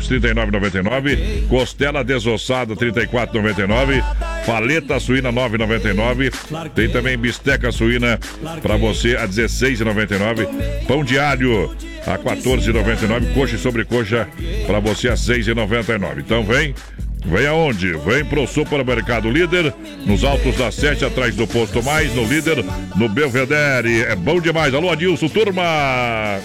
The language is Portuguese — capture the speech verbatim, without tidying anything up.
Bifes trinta e nove e noventa e nove. Costela desossada trinta e quatro e noventa e nove. Paleta suína nove e noventa e nove. Tem também bisteca suína para você a dezesseis e noventa e nove. Pão de alho a quatorze e noventa e nove. Coxa e sobrecoxa para você a seis e noventa e nove. Então vem. Vem aonde? Vem pro Supermercado Líder, nos Altos da Sete, atrás do Posto Mais, no Líder, no Belvedere. É bom demais. Alô, Adilson, turma!